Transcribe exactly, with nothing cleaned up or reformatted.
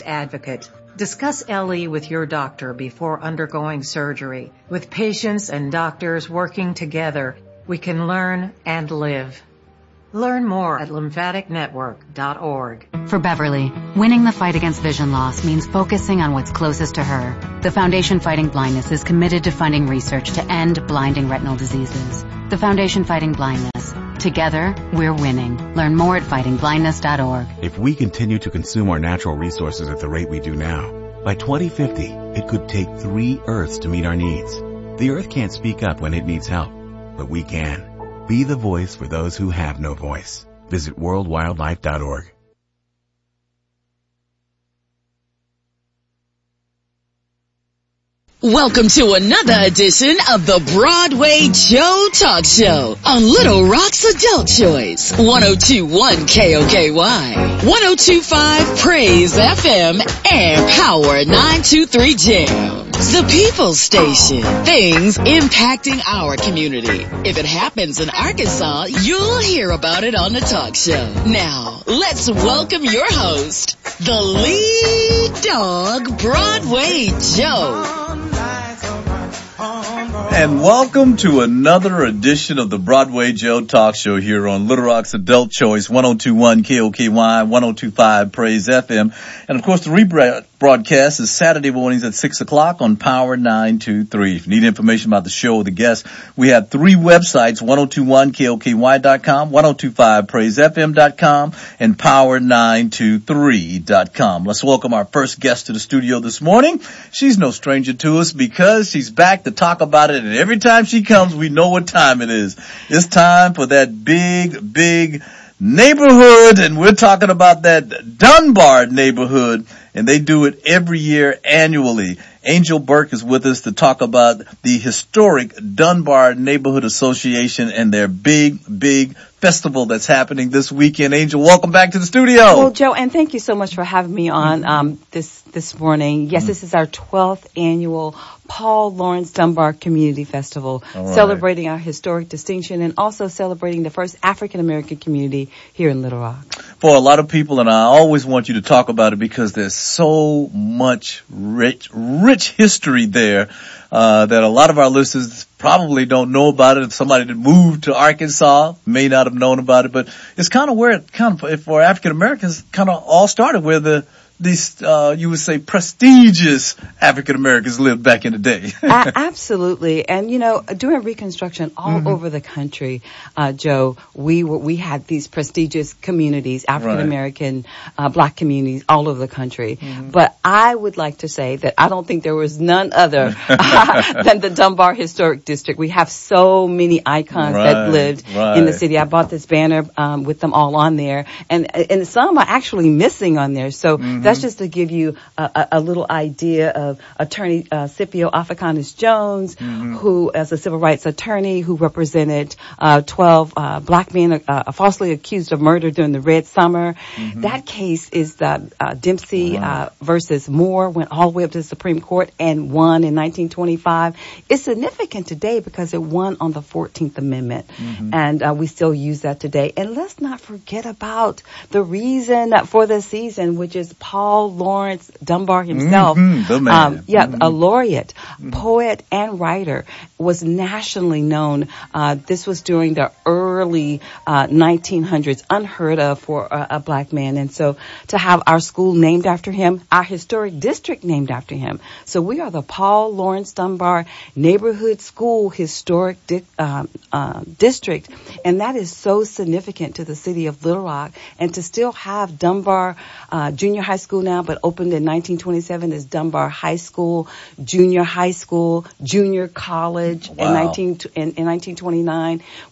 Breast Advocate. Discuss L E with your doctor before undergoing surgery. With patients and doctors working together, we can learn and live. Learn more at lymphatic network dot org. For Beverly, winning the fight against vision loss means focusing on what's closest to her. The Foundation Fighting Blindness is committed to funding research to end blinding retinal diseases. The Foundation Fighting Blindness. Together, we're winning. Learn more at fighting blindness dot org. If we continue to consume our natural resources at the rate we do now, by twenty fifty, it could take three Earths to meet our needs. The Earth can't speak up when it needs help, but we can. Be the voice for those who have no voice. Visit world wildlife dot org. Welcome to another edition of the Broadway Joe Talk Show on Little Rock's Adult Choice, one oh two point one K O K Y, one oh two point five Praise F M, and Power nine two three Jams. The People Station. Things impacting our community. If it happens in Arkansas, you'll hear about it on the talk show. Now, let's welcome your host, the lead dog, Broadway Joe. And welcome to another edition of the Broadway Joe Talk Show here on Little Rock's Adult Choice, one oh two point one K O K Y, one oh two point five Praise F M. And of course, the rebroadcast is Saturday mornings at six o'clock on Power nine two three. If you need information about the show or the guests, we have three websites, ten twenty-one K O K Y dot com, ten twenty-five Praise F M dot com, and Power nine two three dot com. Let's welcome our first guest to the studio this morning. She's no stranger to us because she's back to talk about it. And every time she comes, we know what time it is. It's time for that big, big neighborhood, and we're talking about that Dunbar neighborhood, and they do it every year annually. Angel Burke is with us to talk about the historic Dunbar Neighborhood Association and their big, big festival that's happening this weekend. Angel, welcome back to the studio. Well, Joe, and thank you so much for having me on um, this this morning. Yes, this is our twelfth annual Paul Laurence Dunbar Community Festival, right, celebrating our historic distinction and also celebrating the first African-American community here in Little Rock. For a lot of people, and I always want you to talk about it because there's so much rich, rich history there uh, that a lot of our listeners probably don't know about it. If somebody that moved to Arkansas may not have known about it, but it's kind of where it kind of, for African-Americans, kind of all started, where the these, uh, you would say, prestigious African-Americans lived back in the day. uh, absolutely. And, you know, during Reconstruction all mm-hmm. over the country, uh, Joe, we were, we had these prestigious communities, African-American, right. uh, black communities all over the country. Mm-hmm. But I would like to say that I don't think there was none other uh, than the Dunbar Historic District. We have so many icons right. that lived right. in the city. I bought this banner um, with them all on there. And, and some are actually missing on there. So mm-hmm. that's just to give you a, a, a little idea of Attorney uh, Scipio Africanus Jones, mm-hmm. who, as a civil rights attorney, who represented uh, twelve uh, black men uh, falsely accused of murder during the Red Summer. Mm-hmm. That case is the uh, Dempsey wow. uh, versus Moore, went all the way up to the Supreme Court and won in nineteen twenty-five. It's significant today because it won on the fourteenth Amendment, mm-hmm. and uh, we still use that today. And let's not forget about the reason for the season, which is Paul Laurence Dunbar himself. Mm-hmm, the man. Um, yeah, mm-hmm. a laureate, mm-hmm. poet, and writer, was nationally known. Uh, this was during the early uh, nineteen hundreds, unheard of for a, a black man. And so to have our school named after him, our historic district named after him. So we are the Paul Laurence Dunbar Neighborhood School Historic di- um, uh, District. And that is so significant to the city of Little Rock. And to still have Dunbar uh, Junior High School now, but opened in nineteen twenty-seven as Dunbar High School, Junior High School, Junior College wow. in, nineteen, in, in nineteen twenty-nine.